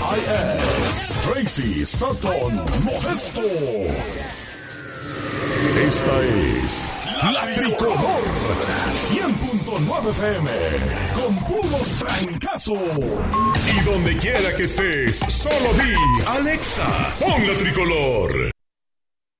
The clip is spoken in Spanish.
Tracy Stockton Modesto. Esta es La Tricolor 100.9 FM con puros trancazos. Y donde quiera que estés, solo di Alexa, pon La Tricolor.